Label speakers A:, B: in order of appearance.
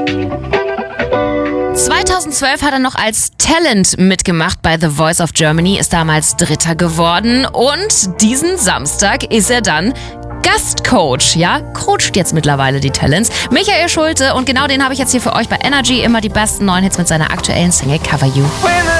A: 2012 hat er noch als Talent mitgemacht bei The Voice of Germany, ist damals Dritter geworden und diesen Samstag ist er dann Gastcoach, ja, coacht jetzt mittlerweile die Talents. Michael Schulte und genau den habe ich jetzt hier für euch bei Energy, immer die besten neuen Hits mit seiner aktuellen Single Cover You.